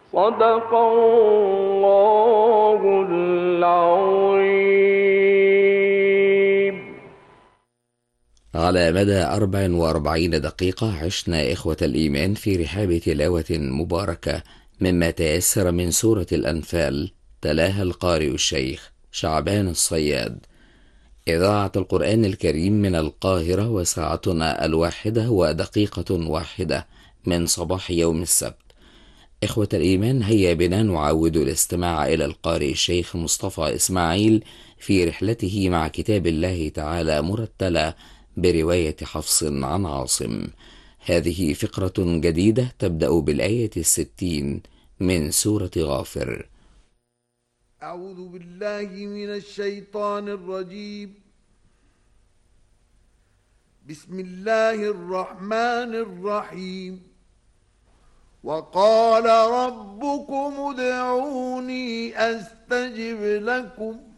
صدق الله العظيم. على مدى 44 دقيقة عشنا إخوة الإيمان في رحاب تلاوة مباركة مما تيسر من سورة الأنفال، تلاها القارئ الشيخ شعبان الصياد. إذاعة القرآن الكريم من القاهرة، وساعتنا 1:01 من صباح يوم السبت. إخوة الإيمان، هيا بنا نعود الاستماع إلى القارئ الشيخ مصطفى إسماعيل في رحلته مع كتاب الله تعالى مرتلة برواية حفص عن عاصم. هذه فقرة جديدة تبدأ بالآية 60 من سورة غافر. أعوذ بالله من الشيطان الرجيم. بسم الله الرحمن الرحيم. وقال ربكم ادعوني أستجب لكم